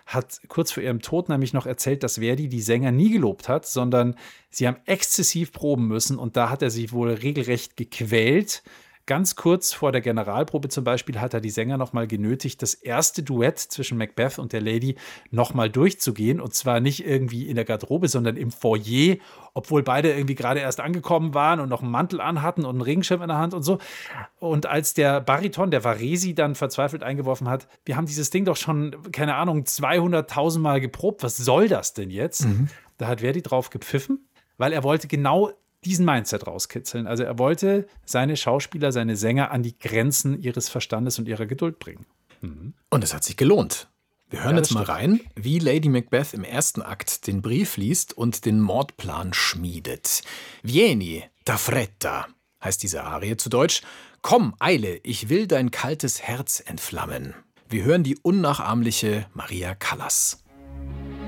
hat kurz vor ihrem Tod nämlich noch erzählt, dass Verdi die Sänger nie gelobt hat, sondern sie haben exzessiv proben müssen und da hat er sich wohl regelrecht gequält. Ganz kurz vor der Generalprobe zum Beispiel hat er die Sänger noch mal genötigt, das erste Duett zwischen Macbeth und der Lady noch mal durchzugehen. Und zwar nicht irgendwie in der Garderobe, sondern im Foyer, obwohl beide irgendwie gerade erst angekommen waren und noch einen Mantel anhatten und einen Regenschirm in der Hand und so. Und als der Bariton, der Varesi, dann verzweifelt eingeworfen hat, wir haben dieses Ding doch schon, keine Ahnung, 200.000 Mal geprobt, was soll das denn jetzt? Da hat Verdi drauf gepfiffen, weil er wollte genau diesen Mindset rauskitzeln. Also er wollte seine Schauspieler, seine Sänger an die Grenzen ihres Verstandes und ihrer Geduld bringen. Und es hat sich gelohnt. Wir hören Ja, jetzt das mal stimmt. rein, wie Lady Macbeth im ersten Akt den Brief liest und den Mordplan schmiedet. Vieni, da fretta, heißt diese Arie zu Deutsch. Komm, eile, ich will dein kaltes Herz entflammen. Wir hören die unnachahmliche Maria Callas.